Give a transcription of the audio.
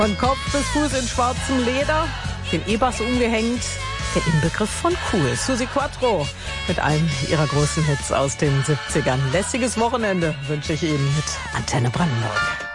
Von Kopf bis Fuß in schwarzem Leder, den E-Bass umgehängt, der Inbegriff von cool. Susi Quattro mit einem ihrer großen Hits aus den 70ern. Lässiges Wochenende wünsche ich Ihnen mit Antenne Brandenburg.